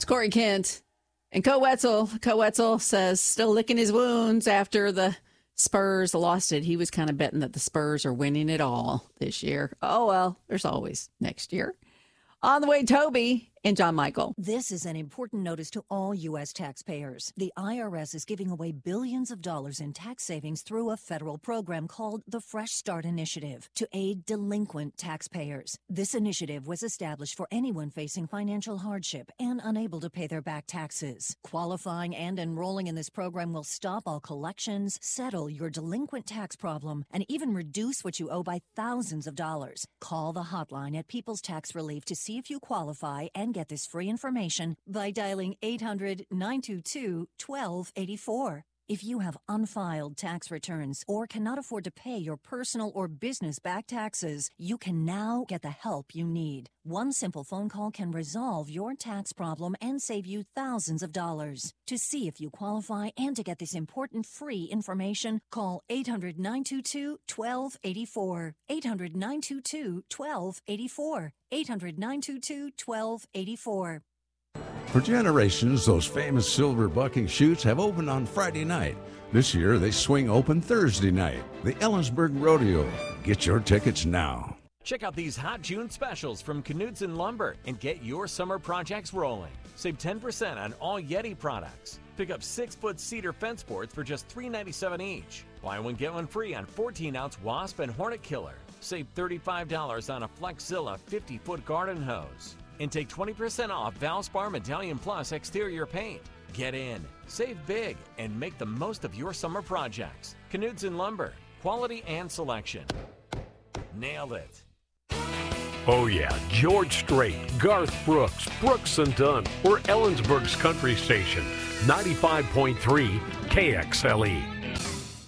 It's Corey Kent. And Co Wetzel says still licking his wounds after the Spurs lost it. He was kind of betting that the Spurs are winning it all this year. Oh, well, there's always next year. On the way, Toby and John Michael. This is an important notice to all U.S. taxpayers. The IRS is giving away billions of dollars in tax savings through a federal program called the Fresh Start Initiative to aid delinquent taxpayers. This initiative was established for anyone facing financial hardship and unable to pay their back taxes. Qualifying and enrolling in this program will stop all collections, settle your delinquent tax problem, and even reduce what you owe by thousands of dollars. Call the hotline at People's Tax Relief to see if you qualify and get this free information by dialing 800-922-1284. If you have unfiled tax returns or cannot afford to pay your personal or business back taxes, you can now get the help you need. One simple phone call can resolve your tax problem and save you thousands of dollars. To see if you qualify and to get this important free information, call 800-922-1284. 800-922-1284. 800-922-1284. For generations, those famous silver bucking chutes have opened on Friday night. This year, they swing open Thursday night. The Ellensburg Rodeo. Get your tickets now. Check out these hot June specials from Knudsen Lumber and get your summer projects rolling. Save 10% on all Yeti products. Pick up 6-foot cedar fence boards for just $3.97 each. Buy one, get one free on 14-ounce Wasp and Hornet Killer. Save $35 on a Flexzilla 50-foot garden hose. And take 20% off Valspar Medallion Plus exterior paint. Get in, save big, and make the most of your summer projects. Knudsen Lumber, quality and selection. Nailed it. Oh yeah, George Strait, Garth Brooks, Brooks and Dunn, or Ellensburg's Country Station, 95.3 KXLE.